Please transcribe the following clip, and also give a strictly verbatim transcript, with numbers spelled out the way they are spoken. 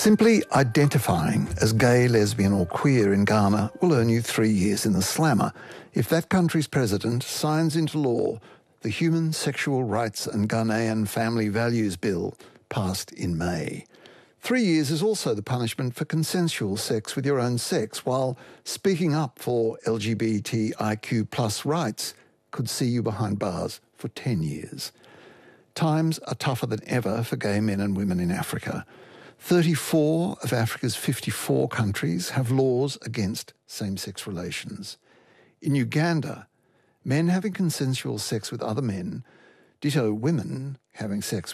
Simply identifying as gay, lesbian or queer in Ghana will earn you three years in the slammer if that country's president signs into law the Human Sexual Rights and Ghanaian Family Values Bill passed in May. Three years is also the punishment for consensual sex with your own sex, while speaking up for L G B T I Q plus rights could see you behind bars for ten years. Times are tougher than ever for gay men and women in Africa. thirty-four of Africa's fifty-four countries have laws against same-sex relations. In Uganda, men having consensual sex with other men, ditto women having sex